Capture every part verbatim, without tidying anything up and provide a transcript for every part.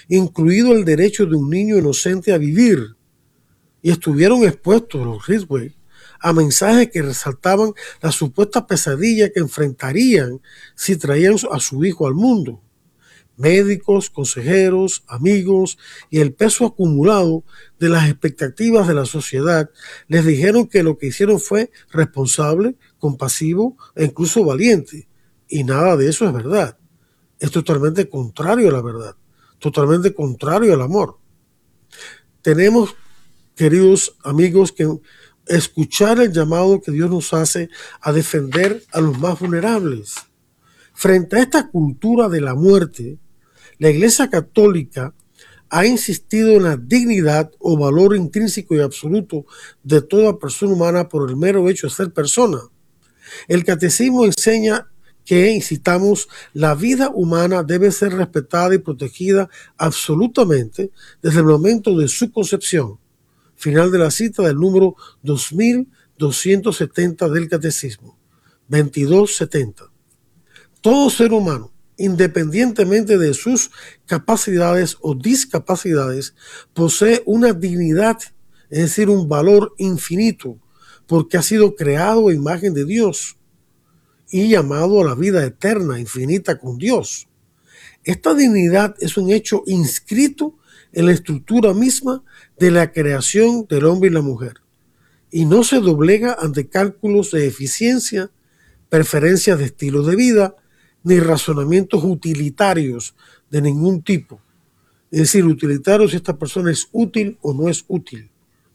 incluido el derecho de un niño inocente a vivir, y estuvieron expuestos los Ridgway a mensajes que resaltaban la supuesta pesadilla que enfrentarían si traían a su hijo al mundo. Médicos, consejeros, amigos y el peso acumulado de las expectativas de la sociedad les dijeron que lo que hicieron fue responsable, compasivo e incluso valiente. Y nada de eso es verdad. Es totalmente contrario a la verdad, totalmente contrario al amor. Tenemos, queridos amigos, que escuchar el llamado que Dios nos hace a defender a los más vulnerables. Frente a esta cultura de la muerte, la Iglesia Católica ha insistido en la dignidad o valor intrínseco y absoluto de toda persona humana por el mero hecho de ser persona. El Catecismo enseña que, y citamos, la vida humana debe ser respetada y protegida absolutamente desde el momento de su concepción. Final de la cita del número dos mil doscientos setenta del Catecismo, veintidós setenta. Todo ser humano, independientemente de sus capacidades o discapacidades, posee una dignidad, es decir, un valor infinito, porque ha sido creado a imagen de Dios y llamado a la vida eterna, infinita con Dios. Esta dignidad es un hecho inscrito en la estructura misma de la creación del hombre y la mujer, y no se doblega ante cálculos de eficiencia, preferencias de estilo de vida, ni razonamientos utilitarios de ningún tipo. Es decir, utilitarios si esta persona es útil o no es útil.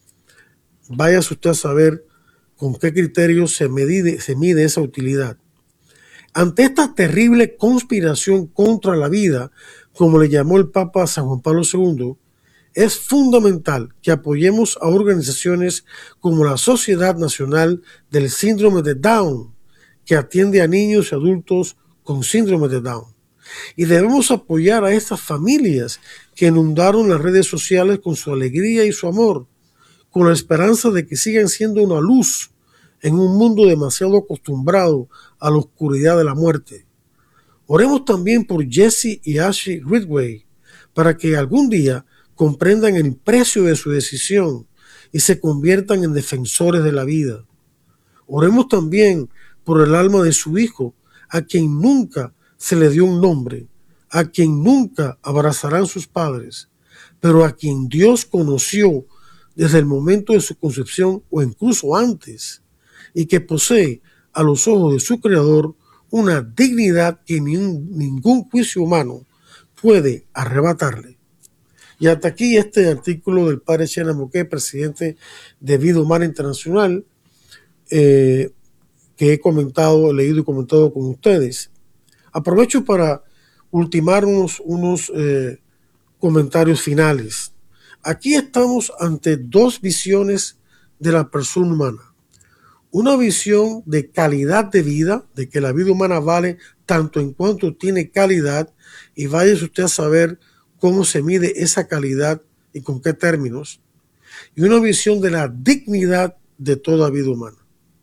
Váyase usted a saber con qué criterios se mide, se mide esa utilidad. Ante esta terrible conspiración contra la vida, como le llamó el Papa San Juan Pablo segundo, es fundamental que apoyemos a organizaciones como la Sociedad Nacional del Síndrome de Down, que atiende a niños y adultos con síndrome de Down. Y debemos apoyar a estas familias que inundaron las redes sociales con su alegría y su amor, con la esperanza de que sigan siendo una luz en un mundo demasiado acostumbrado a la oscuridad de la muerte. Oremos también por Jesse y Ashley Ridgway, para que algún día comprendan el precio de su decisión y se conviertan en defensores de la vida. Oremos también por el alma de su hijo, a quien nunca se le dio un nombre, a quien nunca abrazarán sus padres, pero a quien Dios conoció desde el momento de su concepción o incluso antes, y que posee a los ojos de su Creador una dignidad que ni un, ningún juicio humano puede arrebatarle. Y hasta aquí este artículo del padre Chena Moquet, presidente de Vida Humana Internacional, eh, que he comentado, leído y comentado con ustedes. Aprovecho para ultimar unos, unos eh, comentarios finales. Aquí estamos ante dos visiones de la persona humana. Una visión de calidad de vida, de que la vida humana vale tanto en cuanto tiene calidad, y vaya usted a saber cómo se mide esa calidad y con qué términos. Y una visión de la dignidad de toda vida humana.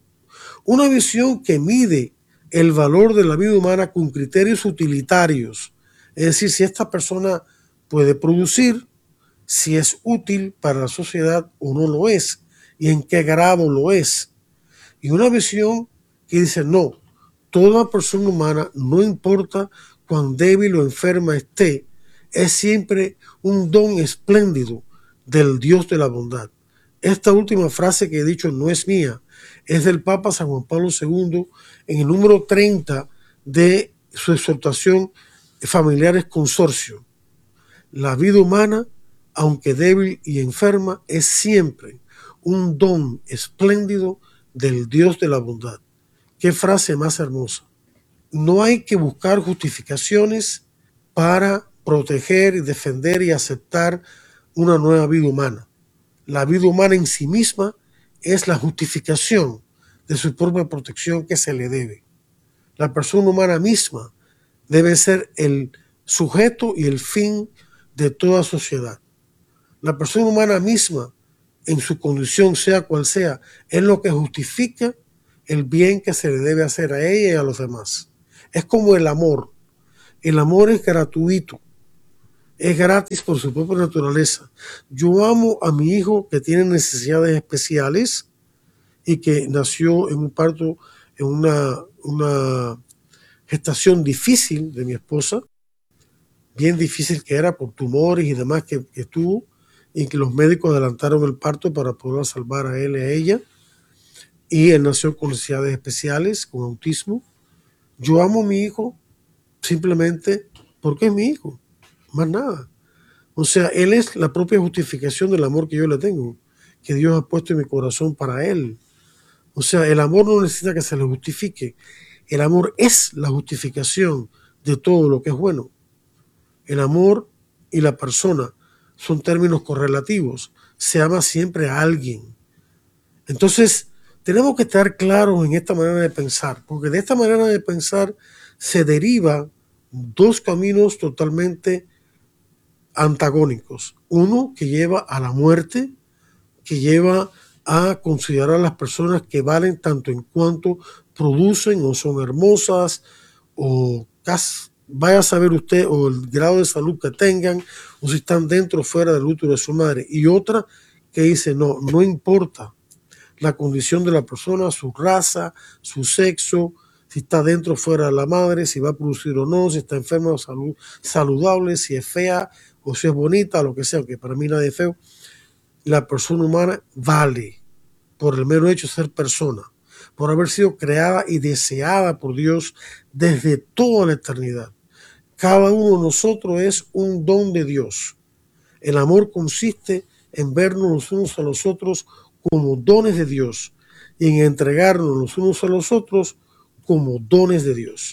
Una visión que mide el valor de la vida humana con criterios utilitarios, es decir, si esta persona puede producir, si es útil para la sociedad o no lo es, y en qué grado lo es. Y una visión que dice, no, toda persona humana, no importa cuán débil o enferma esté, es siempre un don espléndido del Dios de la bondad. Esta última frase que he dicho no es mía, es del Papa San Juan Pablo segundo en el número treinta de su exhortación Familiares Consorcio. La vida humana, aunque débil y enferma, es siempre un don espléndido del Dios de la bondad. Qué frase más hermosa. No hay que buscar justificaciones para proteger y defender y aceptar una nueva vida humana. La vida humana en sí misma es la justificación de su propia protección que se le debe. La persona humana misma debe ser el sujeto y el fin de toda sociedad. La persona humana misma, en su condición, sea cual sea, es lo que justifica el bien que se le debe hacer a ella y a los demás. Es como el amor. El amor es gratuito. es gratis por su propia naturaleza. Yo amo a mi hijo que tiene necesidades especiales y que nació en un parto, en una, una gestación difícil de mi esposa, bien difícil que era por tumores y demás que, que tuvo, y que los médicos adelantaron el parto para poder salvar a él y a ella. Y él nació con necesidades especiales, con autismo. Yo amo a mi hijo simplemente porque es mi hijo, más nada. O sea, él es la propia justificación del amor que yo le tengo, que Dios ha puesto en mi corazón para él. O sea, el amor no necesita que se le justifique. El amor es la justificación de todo lo que es bueno. El amor y la persona son términos correlativos. Se ama siempre a alguien. Entonces, tenemos que estar claros en esta manera de pensar, porque de esta manera de pensar se deriva dos caminos totalmente antagónicos. Uno que lleva a la muerte, que lleva a considerar a las personas que valen tanto en cuanto producen o son hermosas o casi, vaya a saber usted, o el grado de salud que tengan, o si están dentro o fuera del útero de su madre. Y otra que dice, no, no importa la condición de la persona, su raza, su sexo, si está dentro o fuera de la madre, si va a producir o no, si está enferma o salud, saludable, si es fea o si es bonita, lo que sea, que para mí nadie es feo. La persona humana vale por el mero hecho de ser persona, por haber sido creada y deseada por Dios desde toda la eternidad. Cada uno de nosotros es un don de Dios. El amor consiste en vernos los unos a los otros como dones de Dios y en entregarnos los unos a los otros como dones de Dios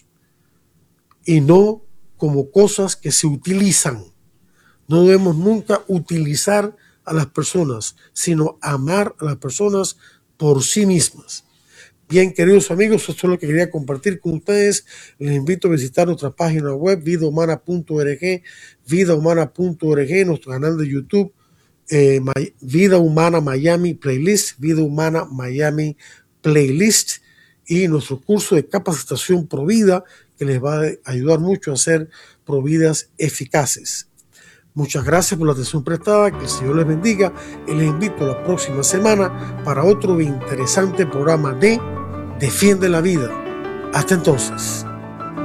y no como cosas que se utilizan. No debemos nunca utilizar a las personas, sino amar a las personas por sí mismas. Bien, queridos amigos, esto es lo que quería compartir con ustedes. Les invito a visitar nuestra página web, vida humana punto org, vida humana punto org, nuestro canal de YouTube, eh, Vida Humana Miami Playlist, Vida Humana Miami Playlist, y nuestro curso de capacitación Provida, que les va a ayudar mucho a hacer providas eficaces. Muchas gracias por la atención prestada, que el Señor les bendiga y les invito a la próxima semana para otro interesante programa de Defiende la Vida. Hasta entonces.